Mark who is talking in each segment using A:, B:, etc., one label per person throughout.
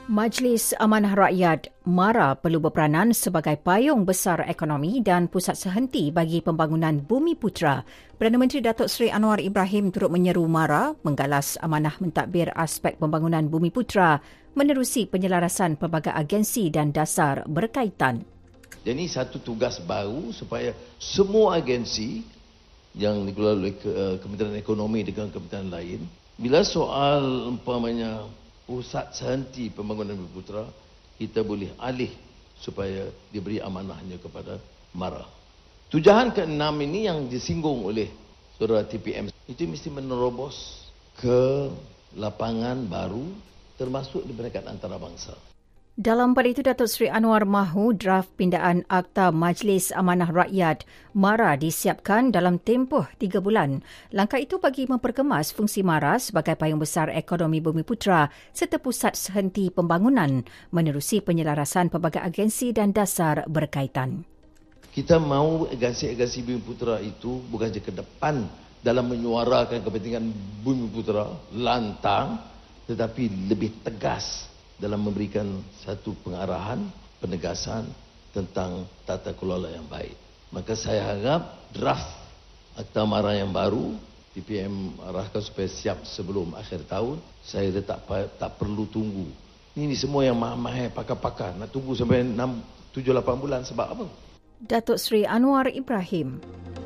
A: Majlis Amanah Rakyat MARA perlu berperanan sebagai payung besar ekonomi dan pusat sehenti bagi pembangunan Bumi Putra. Perdana Menteri Datuk Seri Anwar Ibrahim turut menyeru MARA menggalas amanah mentadbir aspek pembangunan Bumi Putra menerusi penyelarasan pelbagai agensi dan dasar berkaitan.
B: Jadi satu tugas baru supaya semua agensi yang dikelola oleh Kementerian Ekonomi dengan kementerian lain, bila soal umpamanya pusat sehenti pembangunan Bumi Putra, kita boleh alih supaya diberi amanahnya kepada MARA. Tujahan ke-6 ini yang disinggung oleh saudara TPM, itu mesti menerobos ke lapangan baru termasuk di peringkat antarabangsa.
A: Dalam pada itu, Datuk Seri Anwar mahu draft pindaan Akta Majlis Amanah Rakyat MARA disiapkan dalam tempoh 3 bulan. Langkah itu bagi memperkemas fungsi MARA sebagai payung besar ekonomi Bumi Putra serta pusat sehenti pembangunan menerusi penyelarasan pelbagai agensi dan dasar berkaitan.
B: Kita mahu agensi-agensi Bumi Putra itu bukan saja ke depan dalam menyuarakan kepentingan Bumi Putra lantang, tetapi lebih tegas dalam memberikan satu pengarahan, penegasan tentang tata kelola yang baik. Maka saya harap draft Akta MARA yang baru, TPM arahkan supaya siap sebelum akhir tahun. Saya tak perlu tunggu. Ini semua yang mahal-mahal, pakar-pakar. Nak tunggu sampai 7-8 bulan sebab apa?
A: Datuk Seri Anwar Ibrahim.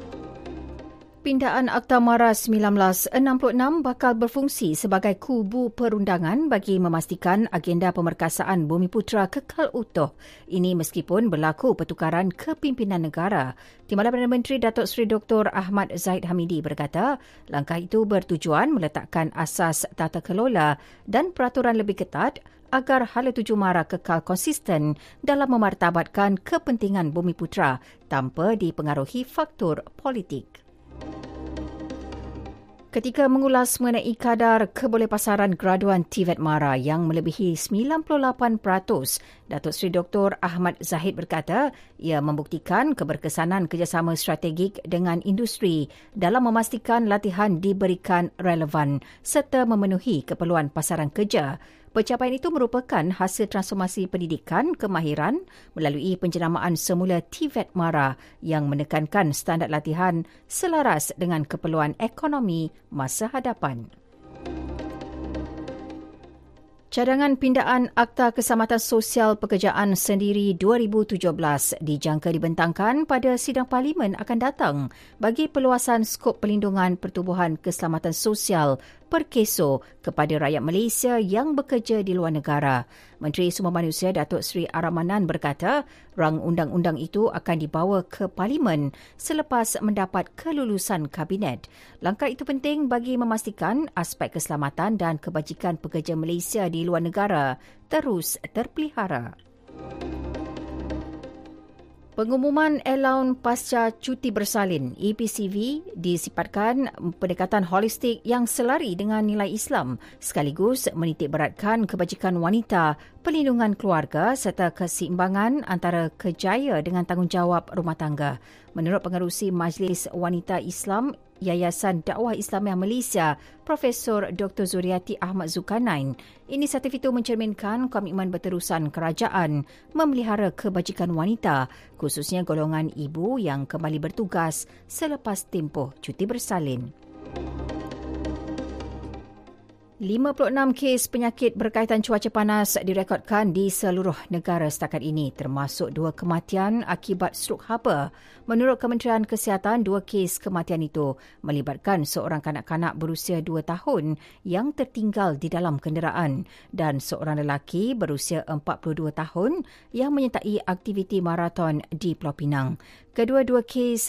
A: Pindaan Akta MARA 1966 bakal berfungsi sebagai kubu perundangan bagi memastikan agenda pemerkasaan Bumi Putra kekal utuh. Ini meskipun berlaku pertukaran kepimpinan negara. Timbalan Perdana Menteri Datuk Seri Dr. Ahmad Zahid Hamidi berkata, langkah itu bertujuan meletakkan asas tata kelola dan peraturan lebih ketat agar hala tuju MARA kekal konsisten dalam memartabatkan kepentingan Bumi Putra tanpa dipengaruhi faktor politik. Ketika mengulas mengenai kadar kebolehpasaran graduan TVET MARA yang melebihi 98%, Datuk Seri Dr. Ahmad Zahid berkata ia membuktikan keberkesanan kerjasama strategik dengan industri dalam memastikan latihan diberikan relevan serta memenuhi keperluan pasaran kerja. Pencapaian itu merupakan hasil transformasi pendidikan kemahiran melalui penjenamaan semula TVET MARA yang menekankan standard latihan selaras dengan keperluan ekonomi masa hadapan. Cadangan pindaan Akta Keselamatan Sosial Pekerjaan Sendiri 2017 dijangka dibentangkan pada sidang Parlimen akan datang bagi perluasan skop pelindungan pertubuhan keselamatan sosial per keso kepada rakyat Malaysia yang bekerja di luar negara. Menteri Sumber Manusia Datuk Seri Aramanan berkata, rang undang-undang itu akan dibawa ke Parlimen selepas mendapat kelulusan Kabinet. Langkah itu penting bagi memastikan aspek keselamatan dan kebajikan pekerja Malaysia di luar negara terus terpelihara. Pengumuman Allaun Pasca Cuti Bersalin EPCV disifatkan pendekatan holistik yang selari dengan nilai Islam sekaligus menitik beratkan kebajikan wanita, perlindungan keluarga serta keseimbangan antara kerjaya dengan tanggungjawab rumah tangga. Menurut pengerusi Majlis Wanita Islam Yayasan Dakwah Islamiah Malaysia, Profesor Dr. Zuriati Ahmad Zulkarnain, inisiatif itu mencerminkan komitmen berterusan kerajaan memelihara kebajikan wanita, khususnya golongan ibu yang kembali bertugas selepas tempoh cuti bersalin. 56 kes penyakit berkaitan cuaca panas direkodkan di seluruh negara setakat ini, termasuk 2 kematian akibat strok haba. Menurut Kementerian Kesihatan, 2 kes kematian itu melibatkan seorang kanak-kanak berusia 2 tahun yang tertinggal di dalam kenderaan dan seorang lelaki berusia 42 tahun yang menyertai aktiviti maraton di Pulau Pinang. Kedua-dua kes